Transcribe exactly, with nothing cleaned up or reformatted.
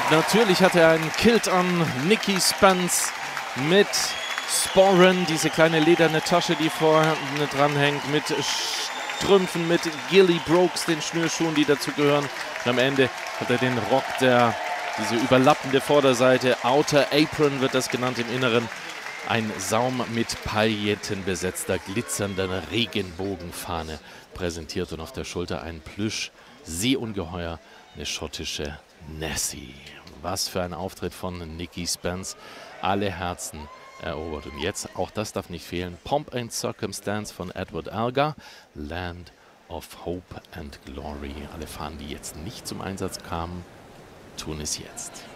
natürlich hat er einen Kilt an. Nikki Spence mit Sporran, diese kleine lederne Tasche, die vorne dranhängt, mit Strümpfen, mit Gilly Brooks, den Schnürschuhen, die dazu gehören. Und am Ende hat er den Rock, der diese überlappende Vorderseite, Outer Apron wird das genannt im Inneren. Ein Saum mit Pailletten besetzter, glitzernder Regenbogenfahne präsentiert und auf der Schulter ein Plüsch-Seeungeheuer, eine schottische Nessie. Was für ein Auftritt von Nikki Spence. Alle Herzen erobert. Und jetzt, auch das darf nicht fehlen, Pomp and Circumstance von Edward Elgar, Land of Hope and Glory. Alle Fahnen, die jetzt nicht zum Einsatz kamen, tun es jetzt.